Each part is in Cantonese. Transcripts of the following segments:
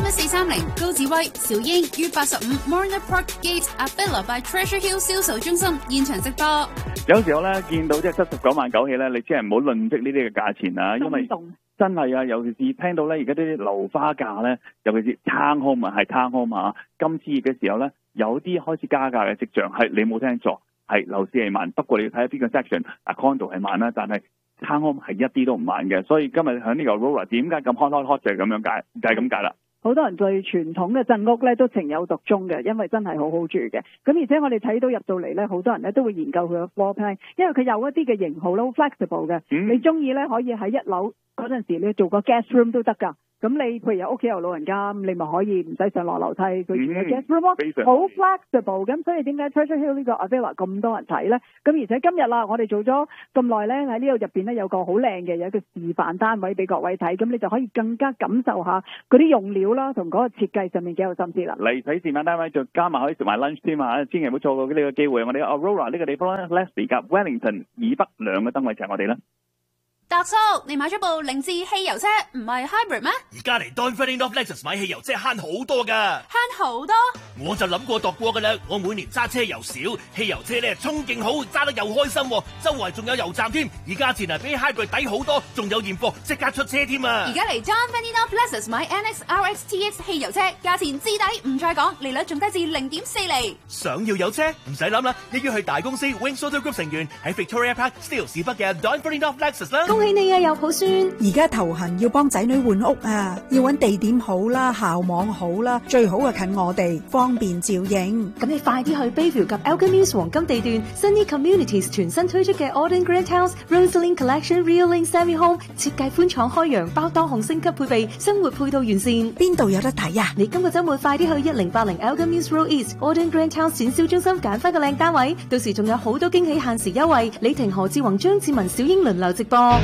31430，高志威、邵英於85 Morning Park Gate Avila by Treasure Hill 銷售中心現場直播。 有時候咧見到即係79萬9起咧，你真係唔好論積呢啲嘅價錢啊，因為真係啊，尤其是聽到咧而家啲樓花價咧，尤其是 town home 係 town home 啊，今次嘅時候咧有啲開始加價嘅跡象，係你冇聽錯，係樓市係慢，不過你要睇下邊個 section， condo 係慢啦，但係 town home 係一啲都唔慢嘅，所以今日喺呢個 Aurora 點解咁 hot 就係咁樣解，就係咁解啦。 好多人對傳統嘅鎮屋咧都情有獨鍾嘅，因為真係好好住嘅。咁而且我哋睇到入到嚟咧，好多人咧都會研究佢嘅 floor plan， 因為佢有一啲嘅型號咧好 flexible 嘅。你中意咧可以喺一樓嗰陣時你做個 guest room 都得㗎。咁你譬如有屋企有老人家，你咪可以唔使上落樓梯，佢住嘅 guest room 好 flexible。咁所以點解 Treasure Hill 呢個 Avila 咁多人睇咧？咁而且今日啦，我哋做咗咁耐咧，喺呢度入邊咧有個好靚嘅有一個示範單位俾各位睇，咁你就可以更加感受下嗰啲用料啦，同嗰個設計上面幾有心思啦。 嚟睇示範單位，就加埋可以食埋 lunch 添啊！千祈唔好錯過呢個機會。我哋 Aurora 呢個地方咧 ，Leslie 及 Wellington 以北兩個燈位就係我哋啦。 達叔，你買咗部凌志汽油車，唔係 hybrid 咩？ 而家嚟 Don Ferdinand of Lexus 買汽油車慳好多噶， 慳好多。 我就諗過度過噶啦，我每年揸車又少，汽油車咧衝勁好，揸得又開心，周圍仲有油站添，而價錢啊比 hybrid 抵好多，仲有現貨即刻出車添啊！ 而家嚟 Don Ferdinand of Lexus 買 NX RX TX 汽油車，價錢至抵，唔再講，利率仲低至 0.4 厘。 想要有車唔使諗啦，一於去大公司 Wings Auto Group 成員喺 Victoria Park Steeles 市北嘅 Don Ferdinand of Lexus 啦。 恭喜你啊，有抱孫！而家頭痕要幫仔女換屋啊，要揾地點好啦，校網好啦，最好啊近我哋，方便照應。 咁你快啲去 Bayview 及 Elgin Mills 黃金地段 Sunny Communities 全新推出嘅 Auden Grand House Rosalind Collection Real Link Semi Home， 設計寬敞開揚，包多項升級配備，生活配套完善。 邊度有得睇啊？ 你今個週末快啲去1080 Elgin Mills Road East Auden Grand House 展銷中心揀翻個靚單位，到時仲有好多驚喜限時優惠。李婷、何志宏、張志文、小英輪流直播。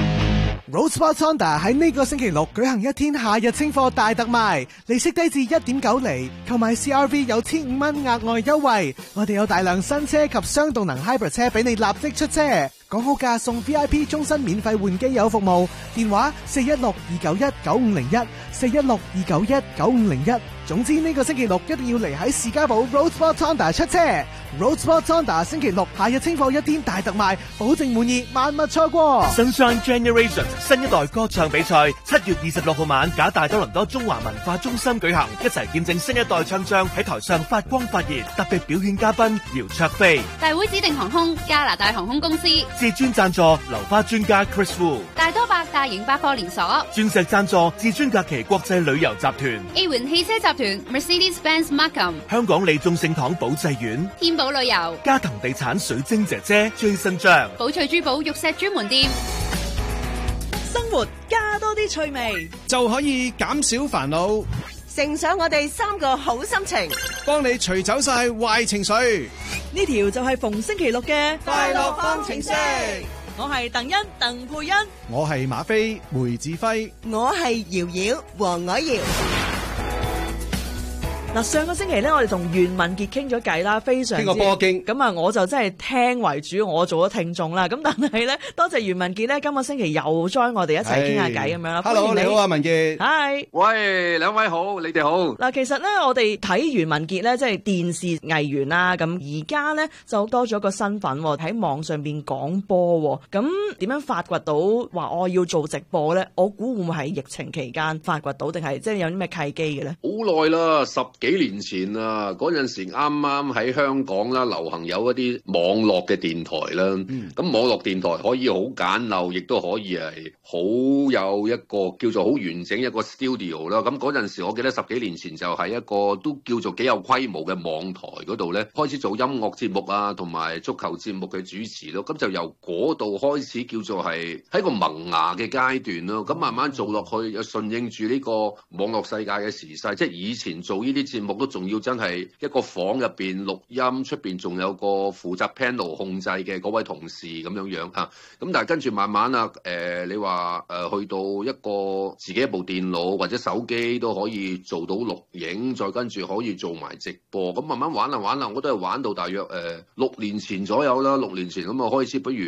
Roadsport Honda 喺呢個星期六舉行一天夏日清貨大特賣，利息低至 1.9 厘，購買 CRV 有1500蚊額外優惠。我哋有大量新車及雙動能 Hybrid 車俾你立即出車，講好價送 VIP 終身免費換機油服務，電話416-291-9501 416-291-9501。總之呢個星期六一定要嚟喺士嘉堡 Roadsport Honda 出車。Roadsport Honda 星期六夏日清貨一天大特賣，保證滿意，萬勿錯過。 Sunshine Generations 新一代歌唱比賽7月26號晚，假大多倫多中華文化中心舉行，一齊見證新一代唱將喺台上發光發熱。特別表演嘉賓姚焯菲， 大會指定航空加拿大航空公司， 至尊贊助流花專家 Chris Wu， 大多百大型百貨連鎖， 鑽石贊助至尊假期國際旅遊集團， A 環汽車集團 Mercedes-Benz Markham， 香港利眾聖堂保濟院， 天寶旅遊， 嘉騰地產水晶姐姐 Jason 張， 寶翠珠寶玉石專門店。 生活加多啲趣味， 就可以減少煩惱， 乘上我哋3個好心情， 幫你除走晒壞情緒。 呢條就係逢星期六嘅快樂方程式。 我係鄧欣鄧佩欣， 我係馬飛梅志輝， 我係瑤瑤黃藹瑤。嗱，上個星期咧，我哋同袁文傑傾咗偈啦，非常之傾個波經。 咁啊，我就真係聽為主，我做咗聽眾啦。咁但係咧，多謝袁文傑咧，今個星期又 join 我哋一齊傾下偈咁樣啦。 Hello，你好啊，文傑。 Hi， 喂，兩位好，你哋好。 嗱，其實咧，我哋睇袁文傑咧，即係電視藝員啦。咁而家咧就多咗個身份喺網上邊講波。咁點樣發掘到話我要做直播咧？我估會唔會係疫情期間發掘到，定係即係有啲咩契機嘅咧？ 好耐啦，幾年前啊，嗰陣時啱啱喺香港啦，流行有一啲網絡嘅電台啦。咁網絡電台可以好簡陋，亦都可以係好有一個叫做好完整一個 studio 啦。咁嗰陣時，我記得10幾年前就係一個都叫做幾有規模嘅網台嗰度咧，開始做音樂節目啊，同埋足球節目嘅主持咯。咁就由嗰度開始叫做係喺個萌芽嘅階段咯。咁慢慢做落去，又順應住呢個網絡世界嘅時勢，即係以前做呢啲節目都仲要真係一個房入邊錄音，出邊仲有個負責 panel 控制嘅嗰位同事咁樣樣嚇。咁但係跟住慢慢啊，你話去到一個自己一部電腦或者手機都可以做到錄影，再跟住可以做埋直播。咁慢慢玩啦，我都係玩到大約6年前左右啦。6年前咁啊開始，不如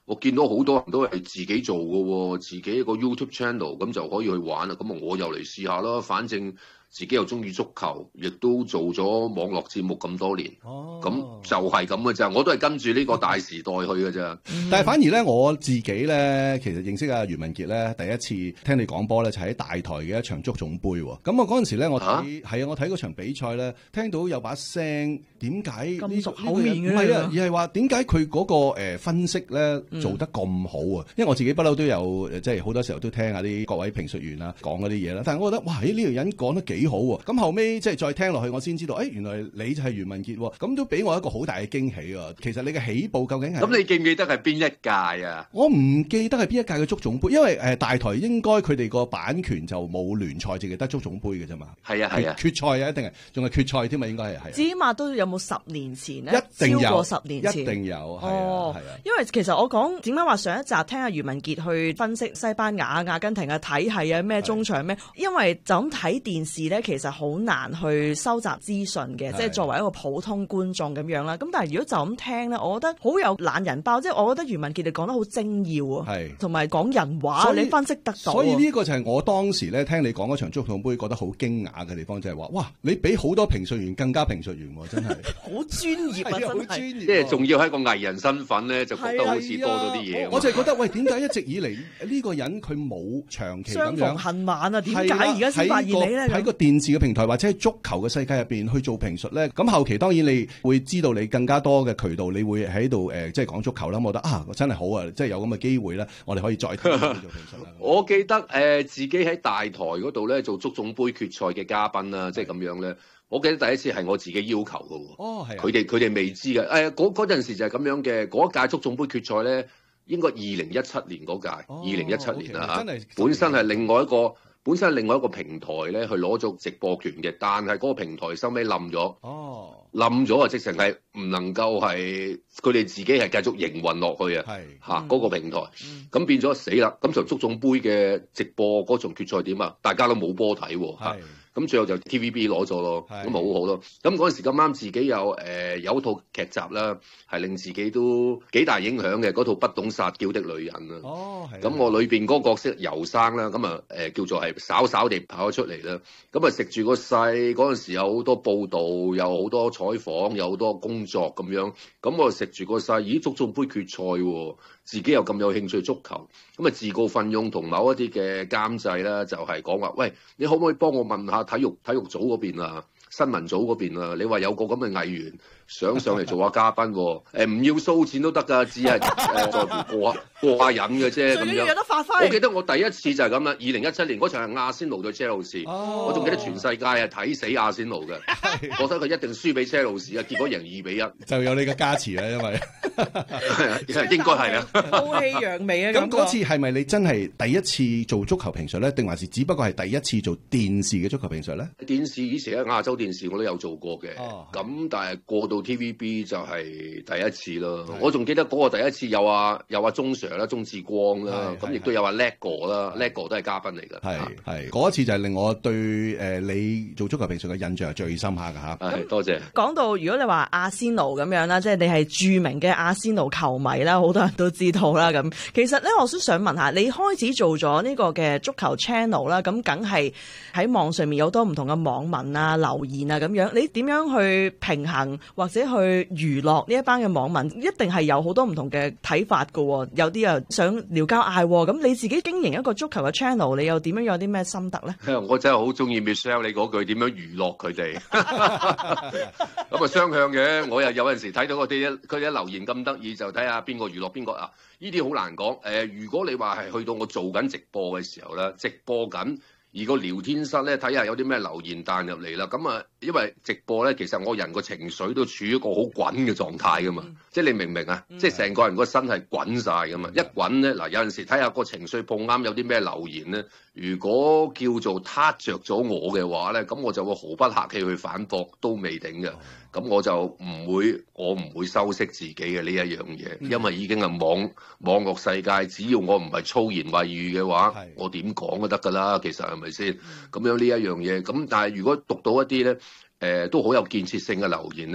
我見到好多人都係自己做嘅喎，自己一個 YouTube channel 咁就可以去玩啦。咁我又嚟試下啦，反正自己又中意足球，亦都做咗網絡節目咁多年，咁就係咁嘅咋。我都係跟住呢個大時代去嘅咋。 但係反而咧，我自己咧，其實認識阿袁文傑咧，第一次聽你講波咧，就喺大台嘅一場足總杯喎。咁我嗰陣時咧，我睇我睇嗰場比賽咧，聽到有把聲，點解咁熟口面嘅？ 唔係啊，而係話點解佢嗰個分析咧做得咁好啊？因為我自己不嬲都有即係好多時候都聽下啲各位評述員啊講嗰啲嘢啦。但係我覺得哇，呢條人講得幾好喎！咁後尾即係再聽落去，我先知道，原來你就係袁文傑喎，咁都俾我一個好大嘅驚喜啊！其實你嘅起步究竟係咁？你記唔記得係邊一屆啊？ 我唔記得係邊一屆嘅足總杯，因為大台應該佢哋個版權就冇聯賽，淨係得足總杯嘅啫嘛。 係啊， 決賽啊，一定係仲係決賽添嘛，應該係。 至起碼都有冇10年前咧？ 一定有， 超過10年前， 一定有。 係啊。因為其實我講點解話上一集聽阿袁文傑去分析西班牙、阿根廷嘅體系啊，咩中場咩，因為就咁睇電視咧，其實好難去收集資訊嘅，即係作為一個普通觀眾咁樣啦。咁但係如果就咁聽咧，我覺得好有懶人包，即係我覺得袁文傑你講得好精要啊，同埋講人話，你分析得到。 所以呢個就係我當時咧聽你講嗰場足總杯覺得好驚訝嘅地方，就係話哇，你比好多評述員更加評述員喎，真係好專業啊，真係。 即係仲要係一個藝人身份咧，就覺得好似多咗啲嘢。 我就係覺得喂，點解一直以嚟呢個人佢冇長期咁樣相逢恨晚啊？點解而家先發現你咧？ 喺個電視嘅平台或者喺足球嘅世界入邊去做評述咧，咁後期當然你會知道你更加多嘅渠道，你會喺度即係講足球啦。我覺得真係好啊，即係有咁嘅機會咧，我哋可以再聽做評述啦。 我記得自己喺大台嗰度咧做足總杯決賽嘅嘉賓啦，即係咁樣咧。我記得第一次係我自己要求嘅喎。係。佢哋未知嘅。嗰陣時就係咁樣嘅。嗰一屆足總杯決賽咧，應該2017年嗰屆。2017年啦嚇。本身係另外一個平台咧，去攞咗直播權嘅，但係嗰個平台收尾冧咗。冧咗啊！直情係唔能夠係佢哋自己係繼續營運落去啊！嗰個平台，咁變咗死啦！咁就足總杯嘅直播嗰場決賽點啊？大家都冇波睇喎。咁最後就 TVB 攞咗咯，咁咪好好咯。咁嗰陣時咁啱自己有一套劇集啦，係令自己都幾大影響嘅，嗰套《不懂撒嬌的女人》啊。咁我裏邊嗰個角色游生啦，咁啊叫做係稍稍地跑咗出嚟啦。咁啊食住個勢，嗰陣時有好多報道，有好多採訪，有好多工作咁樣。咁我食住個勢，咦，足總杯決賽喎，自己又咁有興趣足球，咁啊自告奮勇同某一啲嘅監製啦，就係講話，喂，你可唔可以幫我問下體育組嗰邊啊，新聞組嗰邊啊？你話有個咁嘅藝員想上嚟做下嘉賓喎，唔要收錢都得㗎，只係在乎過下癮嘅啫咁樣。 有得發揮。 我記得我第一次就係咁啦，2017年嗰場係阿仙奴對車路士，我仲記得全世界係睇死阿仙奴嘅，覺得佢一定輸俾車路士啊，結果贏2-1， 就有你嘅加持啦，因為應該係啦， 高氣揚眉啊！ 咁嗰次係咪你真係第一次做足球評述咧，定還是只不過係第一次做電視嘅足球評述咧？ 電視以前喺亞洲電視我都有做過嘅，咁但係過到 TVB 就係第一次咯。我仲記得嗰個第一次有阿鐘 Sir 啦，鐘志光啦，咁亦都有阿叻哥啦，叻哥都係嘉賓嚟㗎。 係嗰一次就係令我對你做足球評述嘅印象係最深刻㗎嚇。 多謝。 講到如果你話阿仙奴咁樣啦，即係你係著名嘅阿仙奴球迷啦，好多人都知道啦。咁其實咧，我都想問下，你開始做咗呢個嘅足球 channel 啦，咁梗係喺網上面有好多唔同嘅網民啊、留言啊咁樣，你點樣去平衡或者去娛樂呢一班嘅網民？一定係有好多唔同嘅睇法㗎喎，有啲又想聊交嗌喎。咁你自己經營一個足球嘅 channel， 你又點樣有啲咩心得咧？ 我真係好中意 Michelle 你嗰句點樣娛樂佢哋，咁啊雙向嘅。我又有陣時睇到佢啲留言咁得意，就睇下邊個娛樂邊個啊！呢啲好難講。如果你話係去到我做緊直播嘅時候咧，直播緊。而個聊天室咧，睇下有啲咩留言彈入嚟啦。咁啊，因為直播咧，其實我人個情緒都處於一個好滾嘅狀態噶嘛。即係你明唔明啊？即係成個人個身係滾晒噶嘛。一滾咧，嗱有陣時睇下個情緒碰啱有啲咩留言咧，如果叫做撻着咗我嘅話咧，咁我就會毫不客氣去反駁都未定嘅。咁我就唔會修飾自己嘅呢一樣嘢，因為已經係網絡世界，只要我唔係粗言穢語嘅話，我點講都得㗎啦。其實係咪先？咁樣呢一樣嘢，咁但係如果讀到一啲咧，都好有建設性嘅留言咧，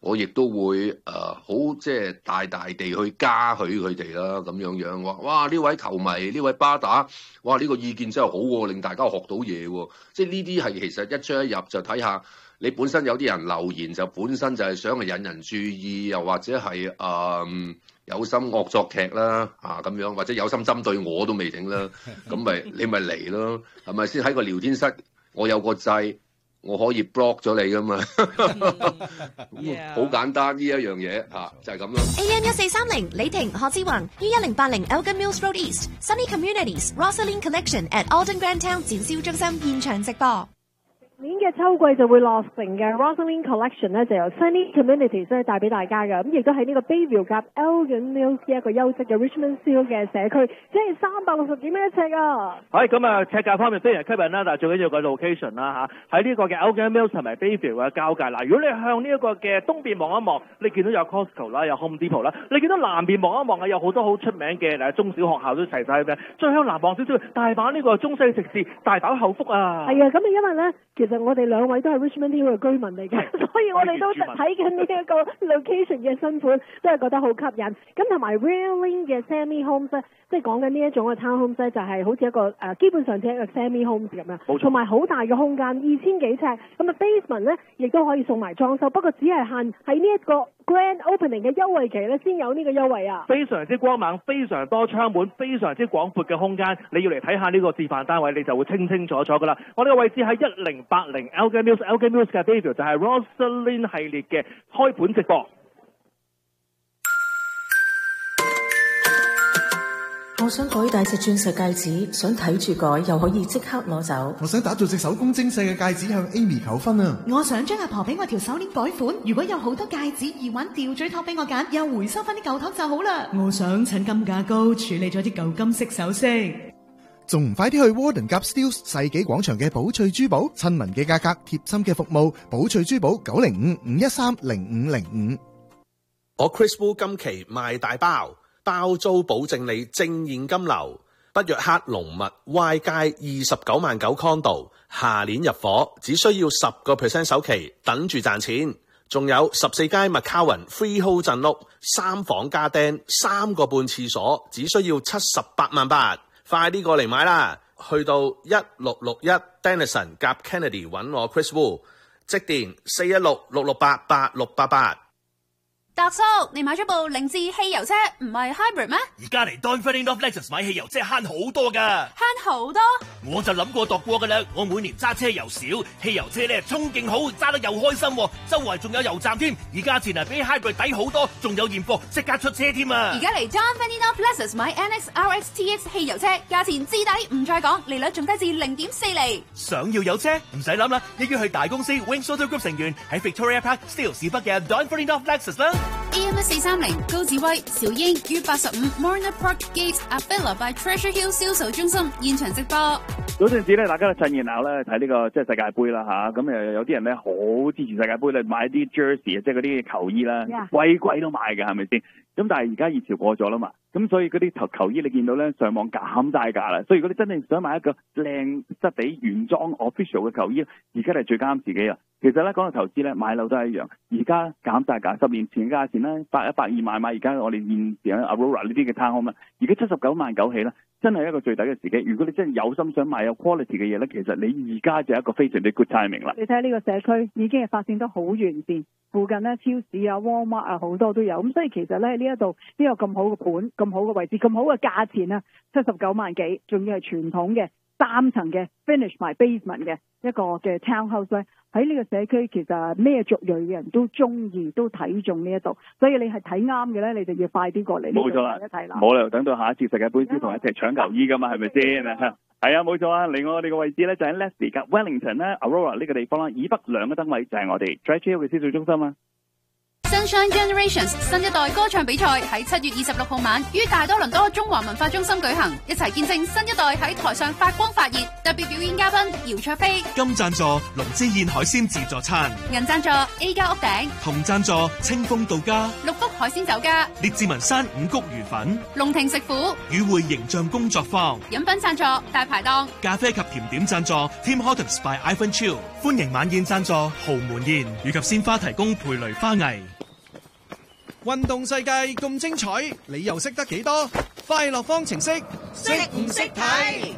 我亦都會好即係大地去嘉許佢哋啦，咁樣話哇呢位球迷呢位巴打，哇呢個意見真係好喎，令大家學到嘢喎。即係呢啲係其實一出一入就睇下你本身有啲人留言就本身就係想引人注意，又或者係有心惡作劇啦咁樣，或者有心針對我都未定啦，咁你咪嚟咯，係咪先？喺個聊天室我有個掣。我可以 block 咗你噶嘛，好簡單呢一樣嘢就係咁咯。 AM1430 李婷何志雲於1080 Elgin Mills Road East Sunny Communities Rosalind Collection at Alden Grand Town 展銷中心現場直播。 年嘅秋季就會落成嘅 Rosalind Collection 咧，就由 Sunny Communities 咧帶俾大家嘅，咁亦都喺呢個 Bayview 夾 Elgin Mills 一個優質嘅 Richmond Hill 嘅社區，即係360幾蚊一尺啊！ 係咁啊，尺價方面非常吸引啦，但係最緊要個 location 啦嚇，喺呢個嘅 Elgin Mills 同埋 Bayview 嘅交界。嗱，如果你向呢一個嘅東邊望一望，你見到有 Costco 啦，有 Home Depot 啦，你見到南邊望一望有好多好出名嘅中小學校都齊晒嘅，再向南望少少，大把呢個中西食肆，大飽口福啊！係啊，咁因為咧，其實我哋兩位都係 Richmond Hill 嘅居民嚟嘅，所以我哋都睇緊呢一個 location 嘅新款，都係覺得好吸引。咁同埋 Railink 嘅 Semi Homes 咧，即係講緊呢一種嘅 Town Homes 咧，就係好似一個基本上似一個 Semi Homes 咁樣，同埋好大嘅空間，2000幾尺，咁啊 basement 咧亦都可以送埋裝修，不過只係限喺呢一個 Grand Opening 嘅優惠期咧先有呢個優惠啊！非常之光猛，非常多窗門，非常之廣闊嘅空間，你要嚟睇下呢個示範單位，你就會清清楚楚噶啦。我哋嘅位置喺1080 Elgin Mills 嘅 Bayview 就係 Rosalind 系列嘅開盤直播。 我想改大隻鑽石戒指，想睇住改又可以即刻攞走。 我想打造隻手工精細嘅戒指向 Amy 求婚啊！ 我想將阿婆俾我條手鏈改款，如果有好多戒指耳環吊墜托俾我揀，又回收翻啲舊托就好啦。我想趁金價高處理咗啲舊金色首飾。 仲唔快啲去 Warden Gap Steeles 世紀廣場嘅寶翠珠寶，親民嘅價格，貼心嘅服務，寶翠珠寶905-513-0505。 我 Chris Wu 今期賣大包。包租保證你正現金流，北約克龍密 Y 街29萬9 condo， 下年入伙，只需要10% 首期，等住賺錢。仲有14街麥卡雲 freehold 鎮屋，3房加釘，3個半廁所，只需要78萬8，快啲過嚟買啦！去到1661 Denison 夾 Kennedy 揾我 Chris Wu， 即電416-668-8688。 達叔，你買咗部凌志汽油車，唔係 hybrid 咩？ 而家嚟 Donfording North Lexus 買汽油車慳好多噶， 慳好多？ 我就諗過度過噶啦，我每年揸車又少，汽油車咧衝勁好，揸得又開心，周圍仲有油站添，而價錢啊比 hybrid 抵好多，仲有現貨，即刻出車添啊！ 而家嚟 Donfording North Lexus 買 NX、RX、TX 汽油車，價錢至抵，唔再講，利率仲低至0.4厘。 想要有車唔使諗啦，一於去大公司 Wings Auto Group 成員喺 Victoria Park Steeles 市北嘅 Donfording North Lexus 啦。 AM1430 高志威、小英於85 Morna Park Gate Abella by Treasure Hill 銷售中心現場直播。 嗰陣時咧，大家都趁熱鬧咧睇呢個即係世界盃啦嚇，咁有啲人咧好支持世界盃咧，買啲 jersey 即係嗰啲球衣啦，貴都買嘅係咪先？咁但係而家熱潮過咗啦嘛，咁所以嗰啲球衣你見到咧上網減晒價啦，所以如果你真係想買一個靚質地原裝 official 嘅球衣，而家係最啱自己啊！其實咧講到投資咧，買樓都係一樣，而家減晒價，10年前嘅價錢咧120萬買，而家我哋現時 Aurora 呢啲嘅 townhome 啦，而家79萬9起啦，真係一個最抵嘅時機。如果你真係有心想買有 quality 嘅嘢咧，其實你而家就係一個非常之 good timing 啦。 你睇下呢個社區已經係發展得好完善，附近咧超市啊、Walmart 啊好多都有，咁所以其實咧呢一度呢個咁好嘅盤、咁好嘅位置、咁好嘅價錢啊，79萬幾，仲要係傳統嘅3層嘅 finish 埋 basement 嘅一個嘅 townhouse 咧。喺呢個社區，其實咩族裔嘅人都中意，都睇中呢一度，所以你係睇啱嘅咧，你就要快啲過嚟。冇錯啦， 冇理由等到下一次世界盃先同一齊搶球衣噶嘛，係咪先？係啊，冇錯啊。另外我哋嘅位置咧就喺 Leslie 及 Wellington 咧 Aurora 呢個地方啦，以北兩個燈位就係我哋 Treasure Hill 嘅銷售中心啊。 Sunshine Generations 新一代歌唱比賽喺7月26號晚於大多倫多中華文化中心舉行，一齊見證新一代喺台上發光發熱。特別表演嘉賓姚卓飛， 金贊助龍之燕海鮮自助餐， 銀贊助 A 家屋頂， 銅贊助清風到家， 六福海鮮酒家， 列治文山五穀魚粉， 龍庭食府， 與會形象工作坊， 飲品贊助大排檔， 咖啡及甜點贊助 Tim Hortons by Ivan Chiu， 歡迎晚宴贊助豪門宴，以及鮮花提供培雷花藝。 運動世界咁精彩，你又識得幾多？快樂方程式識唔識睇？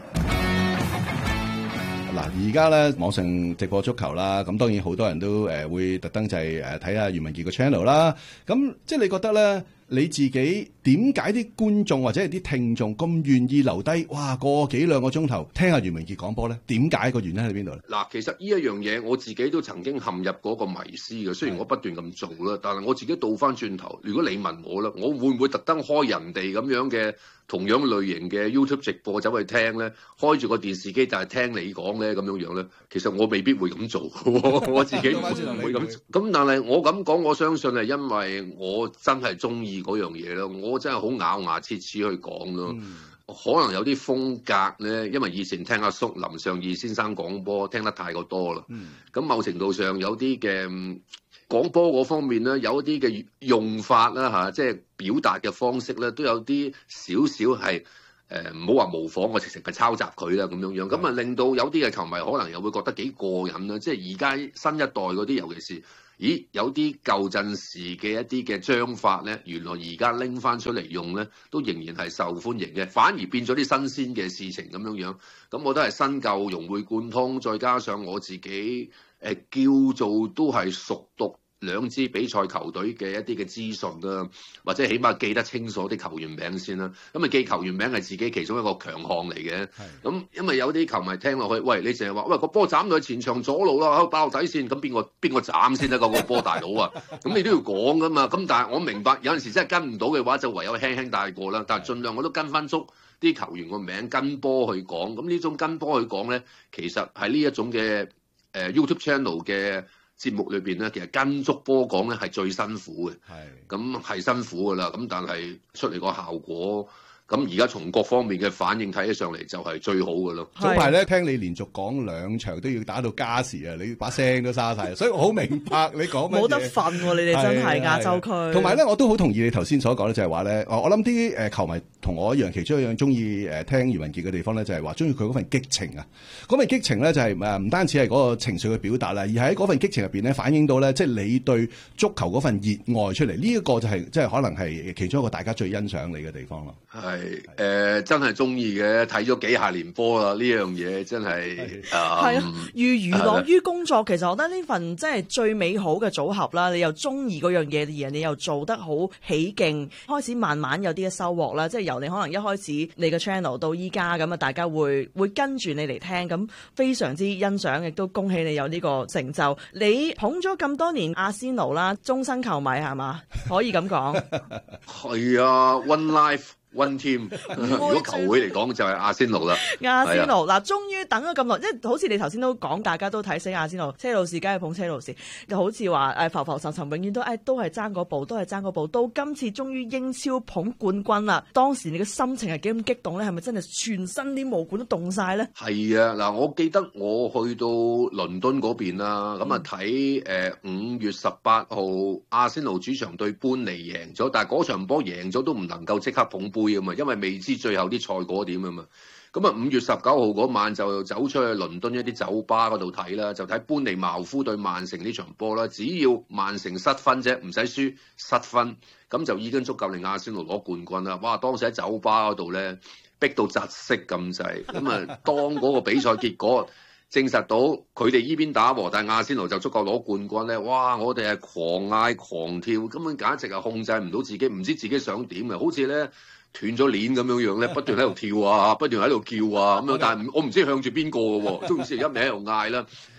嗱，而家咧網上直播足球啦，咁當然好多人都會特登就係睇下袁文傑個 channel 啦。咁即係你覺得咧，你自己點解啲觀眾或者係啲聽眾咁願意留低？哇，個幾兩個鐘頭聽下袁文傑講波咧？點解個原因喺邊度咧？ 嗱，其實呢一樣嘢我自己都曾經陷入嗰個迷思嘅。雖然我不斷咁做啦，但係我自己倒翻轉頭，如果你問我啦，我會唔會特登開人哋咁樣嘅同樣類型嘅 YouTube 直播走去聽咧？開住個電視機就係聽你講咧咁樣咧？其實我未必會咁做，我自己唔會咁。咁但係我咁講，我相信係因為我真係中意嗰樣嘢咯，我真係好咬牙切齒去講咯。可能有啲風格咧，因為以前聽阿叔林尚義先生講波聽得太過多啦。咁某程度上有啲嘅講波嗰方面咧，有一啲嘅用法啦嚇，即係表達嘅方式咧，都有啲少少係唔好話模仿，我直情係抄襲佢啦咁樣樣。咁啊令到有啲嘅球迷可能又會覺得幾過癮啦。即係而家新一代嗰啲，尤其是有啲舊陣時嘅一啲嘅章法咧，原來而家拎翻出嚟用咧，都仍然係受歡迎嘅，反而變咗啲新鮮嘅事情咁樣樣。咁我都係新舊融會貫通，再加上我自己叫做都係熟讀兩支比賽球隊嘅一啲嘅資訊啦，或者起碼記得清楚啲球員名先啦。咁啊記球員名係自己其中一個強項嚟嘅。咁因為有啲球迷聽落去，喂，你淨係話喂個波斬到去前場左路啦，爆底線，咁邊個斬先得個波大佬啊？咁你都要講噶嘛。咁但係我明白有陣時真係跟唔到嘅話，就唯有輕輕帶過啦。但係盡量我都跟翻足啲球員個名跟波去講。咁呢種跟波去講咧，其實係呢一種嘅YouTube channel 嘅節目裏邊咧，其實跟足波講咧係最辛苦嘅，咁係辛苦㗎啦。咁但係出嚟個效果，咁而家從各方面嘅反應睇起上嚟就係最好㗎咯。 早排咧聽你連續講2場都要打到加時啊，你把聲都沙晒，所以我好明白你講乜嘢。 冇得瞓喎，你哋真係亞洲區。同埋咧，我都好同意你頭先所講咧，就係話咧，我諗啲球迷同我一樣，其中一樣中意聽袁文傑嘅地方咧，就係話中意佢嗰份激情啊！嗰份激情咧就係唔單止係嗰個情緒嘅表達啦，而係喺嗰份激情入邊咧反映到咧，即係你對足球嗰份熱愛出嚟。呢一個就係即係可能係其中一個大家最欣賞你嘅地方咯。 係真係中意嘅，睇咗幾廿年波啦，呢樣嘢真係係啊！寓娛樂於工作，其實我覺得呢份真係最美好嘅組合啦。你又中意嗰樣嘢，而你又做得好起勁，開始慢慢有啲嘅收穫啦。即係由你可能一開始你嘅 channel 到依家咁啊，大家會跟住你嚟聽，咁非常之欣賞，亦都恭喜你有呢個成就。你捧咗咁多年阿仙奴啦，終身球迷係嘛？可以咁講。 係啊，One Life。One team， 如果球會嚟講就係阿仙奴啦。 阿仙奴嗱，終於等咗咁耐，即係好似你頭先都講，大家都睇死阿仙奴，車路士梗係捧車路士，就好似話浮浮沉沉，永遠都係爭嗰步，都係爭嗰步。到今次終於英超捧冠軍啦，當時你嘅心情係幾咁激動咧？係咪真係全身啲毛管都凍晒咧？ 係啊，嗱，我記得我去到倫敦嗰邊啦，咁啊睇5月18號阿仙奴主場對般尼贏咗，但係嗰場波贏咗都唔能夠即刻捧杯。因為未知最後啲賽果點啊嘛，咁啊5月19號嗰晚就走出去倫敦一啲酒吧嗰度睇啦，就睇般尼茅夫對曼城呢場波啦。只要曼城失分啫，唔使輸失分，咁就已經足夠令阿仙奴攞冠軍啦。哇！當時喺酒吧嗰度咧，逼到窒息咁滯，咁啊當嗰個比賽結果證實到佢哋依邊打和，但係阿仙奴就足夠攞冠軍咧。哇！我哋係狂嗌狂跳，根本簡直係控制唔到自己，唔知自己想點嘅，好似咧斷咗鏈咁樣樣咧，不斷喺度跳啊，不斷喺度叫啊咁樣，但係我唔知向住邊個嘅喎，總之一味喺度嗌啦。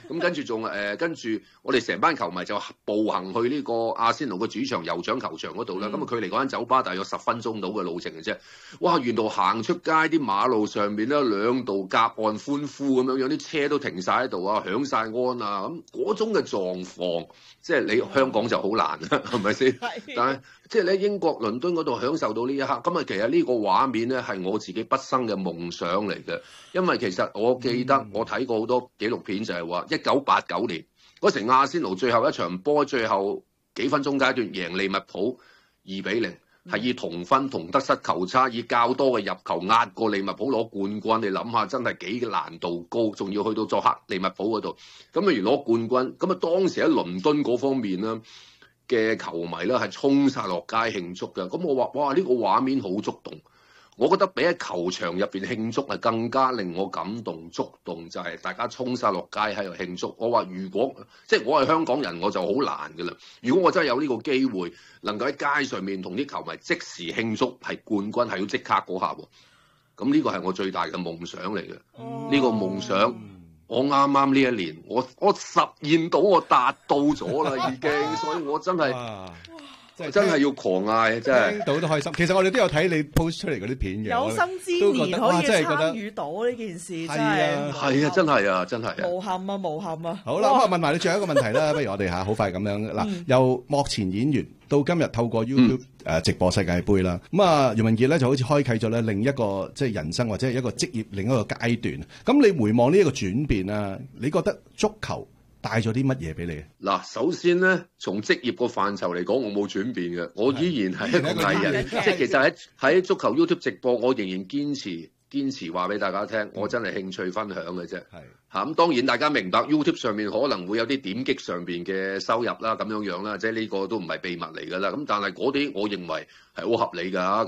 咁跟住仲跟住我哋成班球迷就步行去呢個阿仙奴嘅主場酋長球場嗰度啦。咁啊距離嗰間酒吧大約10分鐘到嘅路程嘅啫。哇！沿途行出街啲馬路上面咧，兩度夾岸歡呼咁樣，有啲車都停晒喺度啊，響晒安啊，咁嗰種嘅狀況，即係你香港就好難啦，係咪先？但係即係你喺英國倫敦嗰度享受到呢一刻，咁啊其實呢個畫面咧係我自己畢生嘅夢想嚟嘅，因為其實我記得我睇過好多紀錄片，就係話1989年嗰時阿仙奴最後一場波，最後幾分鐘階段贏利物浦2-0。係以同分同得失球差，以較多嘅入球壓過利物浦攞冠軍。你諗下，真係幾難度高，仲要去到作客利物浦嗰度，咁啊而攞冠軍。咁啊當時喺倫敦嗰方面咧嘅球迷咧係衝晒落街慶祝嘅。咁我話哇，呢個畫面好觸動。我覺得比喺球場入邊慶祝係更加令我感動觸動，就係大家衝晒落街喺度慶祝。我話如果即係我係香港人，我就好難㗎啦。如果我真係有呢個機會，能夠喺街上面同啲球迷即時慶祝係冠軍，係要即刻嗰下喎。咁呢個係我最大嘅夢想嚟嘅。呢個夢想我啱啱呢一年，我實現到，我達到咗啦已經，所以我真係。真係要狂嗌，真係聽到都開心。其實我哋都有睇你 post 出嚟嗰啲片嘅， 有生之年可以參與到呢件事，真係係啊，真係啊，真係啊， 無憾啊，無憾啊。 好啦，咁啊問埋你最後一個問題啦，不如我哋好快咁樣嗱，由幕前演員到今日透過 YouTube 直播世界盃啦，咁啊袁文傑咧就好似開啟咗咧另一個即係人生或者係一個職業另一個階段。咁你回望呢一個轉變啊，你覺得足球帶咗啲乜嘢俾你？ 嗱，首先咧，從職業個範疇嚟講，我冇轉變嘅，我依然係一個藝人。即係其實喺足球 YouTube 直播，我仍然堅持話俾大家聽，我真係興趣分享嘅啫。咁當然大家明白 YouTube 上面可能會有啲點擊上邊嘅收入啦，咁樣啦，即係呢個都唔係秘密嚟㗎啦。咁但係嗰啲我認為係好合理㗎。